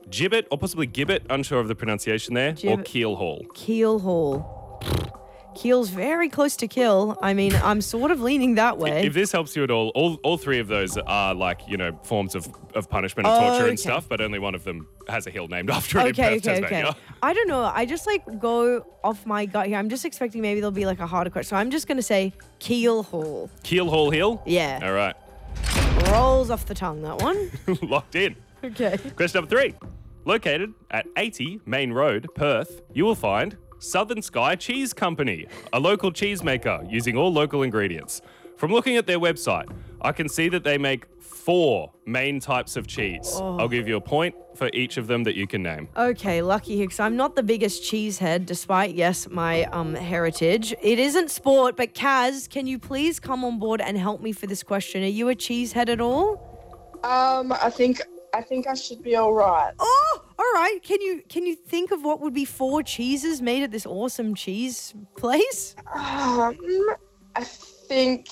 Gibbet or possibly Gibbet, unsure of the pronunciation there, or Gibbet. Keel Hall. Keel Hall. Keel's very close to kill. I mean, I'm sort of leaning that way. If this helps you at all three of those are like, forms of punishment and torture okay. and stuff, but only one of them has a hill named after it in Okay. Perth, Tasmania. I don't know. I just go off my gut here. I'm just expecting maybe there'll be like a harder question. So I'm just going to say Keel Hall. Keel Hall Hill? Yeah. All right. Rolls off the tongue, that one. Locked in. Okay. Question number 3. Located at 80 Main Road, Perth, you will find Southern Sky Cheese Company, a local cheesemaker using all local ingredients. From looking at their website, I can see that they make 4 main types of cheese. I'll give you a point for each of them that you can name. Okay, lucky Hicks. I'm not the biggest cheesehead, despite, yes, my heritage. It isn't sport, but Kaz, can you please come on board and help me for this question? Are you a cheesehead at all? I think I should be all right. Oh, all right. Can you think of what would be 4 cheeses made at this awesome cheese place? I think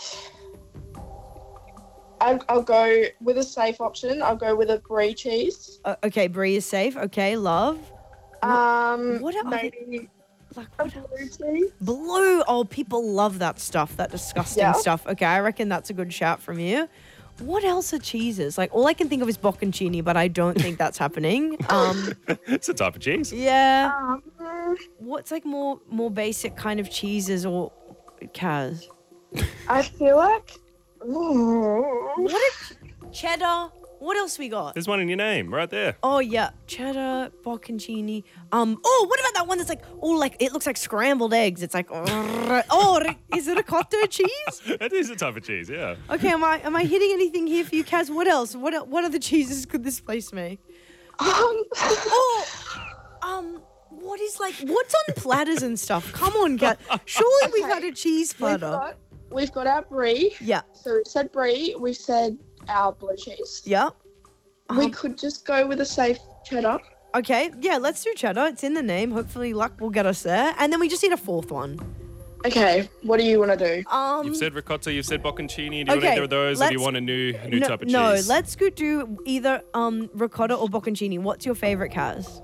I'll go with a safe option. I'll go with a brie cheese. Okay, brie is safe. Okay, love. What else? Maybe Like, a what else? blue cheese. Blue. Oh, people love that stuff. That disgusting Yeah. stuff. Okay, I reckon that's a good shout from you. What else are cheeses? Like, all I can think of is bocconcini, but I don't think that's happening. It's a type of cheese. Yeah. Um, What's like more basic kind of cheeses or Kaz? I feel like. Ooh. Cheddar. What else we got? There's one in your name right there. Oh yeah, cheddar, bocconcini. Oh, what about that one that's like, it looks like scrambled eggs. It's like, is it ricotta cheese? That is a type of cheese, yeah. Okay, am I hitting anything here for you, Kaz? What else? What other cheeses could this place make? What's on platters and stuff? Come on, Kaz. Surely we've had a cheese platter. We've got our brie. Yeah. So we've said brie. We've said our blue cheese. Yeah. We could just go with a safe cheddar. Okay, yeah, let's do cheddar. It's in the name. Hopefully luck will get us there. And then we just need a 4th one. Okay, what do you want to do? You've said ricotta, you've said bocconcini. Do you want okay, either of those, or do you let's- want a new type of cheese? No, let's go do either ricotta or bocconcini. What's your favorite, Kaz?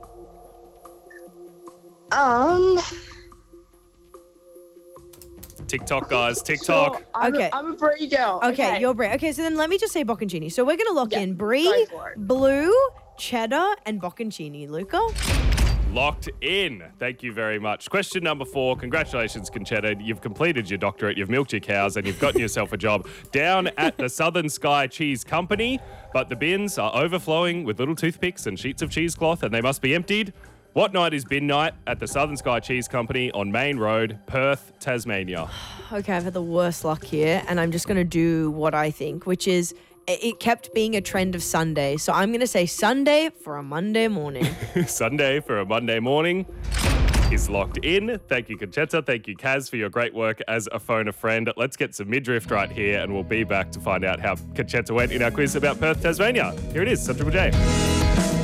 TikTok, guys, TikTok. Sure, I'm Okay. I'm a brie girl. Okay, you're brie. Okay, so then let me just say bocconcini. So we're going to lock in brie, go for it. blue, cheddar, and bocconcini. Luca? Locked in. Thank you very much. Question number 4. Congratulations, Conchetta. You've completed your doctorate, you've milked your cows, and you've gotten yourself a job down at the Southern Sky Cheese Company. But the bins are overflowing with little toothpicks and sheets of cheesecloth, and they must be emptied. What night is bin night at the Southern Sky Cheese Company on Main Road, Perth, Tasmania? Okay, I've had the worst luck here, and I'm just going to do what I think, which is it kept being a trend of Sunday. So I'm going to say Sunday for a Monday morning. Sunday for a Monday morning is locked in. Thank you, Conchetta. Thank you, Kaz, for your great work as a phone a friend. Let's get some midriff right here, and we'll be back to find out how Conchetta went in our quiz about Perth, Tasmania. Here it is, Triple J.